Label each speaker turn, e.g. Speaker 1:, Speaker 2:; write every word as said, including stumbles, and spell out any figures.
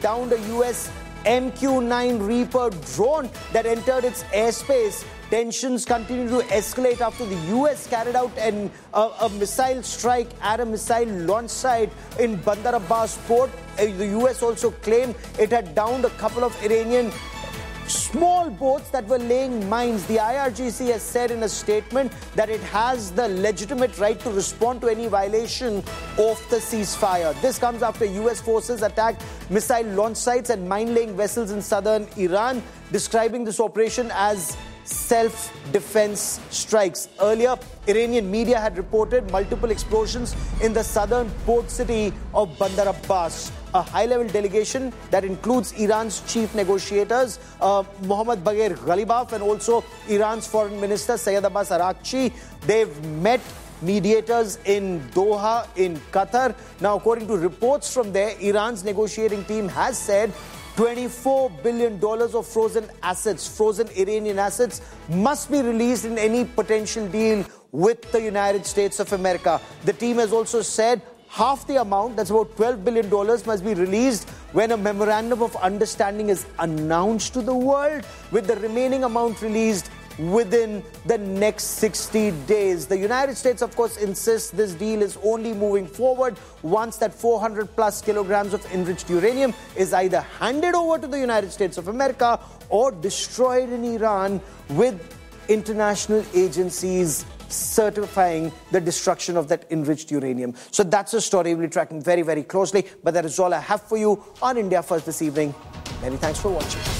Speaker 1: downed a U S M Q nine Reaper drone that entered its airspace. Tensions continue to escalate after the U S carried out an, uh, a missile strike at a missile launch site in Bandar Abbas port. Uh, the U S also claimed it had downed a couple of Iranian small boats that were laying mines. The I R G C has said in a statement that it has the legitimate right to respond to any violation of the ceasefire. This comes after U S forces attacked missile launch sites and mine-laying vessels in southern Iran, describing this operation as self-defense strikes. Earlier, Iranian media had reported multiple explosions in the southern port city of Bandar Abbas. A high-level delegation that includes Iran's chief negotiators, uh, Mohammad Bagher Ghalibaf, and also Iran's foreign minister, Syed Abbas Araghchi. They've met mediators in Doha, in Qatar. Now, according to reports from there, Iran's negotiating team has said twenty-four billion dollars of frozen assets, frozen Iranian assets, must be released in any potential deal with the United States of America. The team has also said half the amount, that's about twelve billion dollars, must be released when a memorandum of understanding is announced to the world, with the remaining amount released within the next sixty days. The United States, of course, insists this deal is only moving forward once that four hundred plus kilograms of enriched uranium is either handed over to the United States of America or destroyed in Iran, with international agencies certifying the destruction of that enriched uranium. So that's a story we'll be tracking very, very closely. But that is all I have for you on India First this evening. Many thanks for watching.